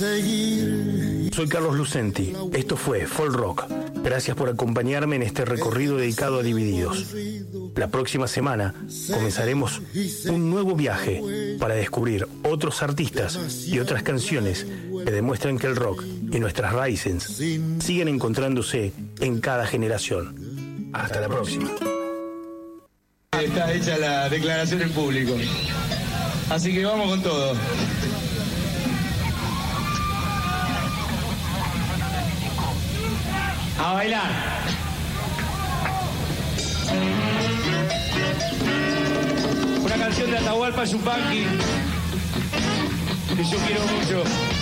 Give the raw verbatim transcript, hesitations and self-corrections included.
Soy Carlos Lucenti. Esto fue Folk Rock. Gracias por acompañarme en este recorrido dedicado a Divididos. La próxima semana comenzaremos un nuevo viaje para descubrir otros artistas y otras canciones que demuestran que el rock y nuestras raíces siguen encontrándose en cada generación. Hasta la próxima. Está hecha la declaración en público. Así que vamos con todo. A bailar. Una canción de Atahualpa Yupanqui que yo quiero mucho.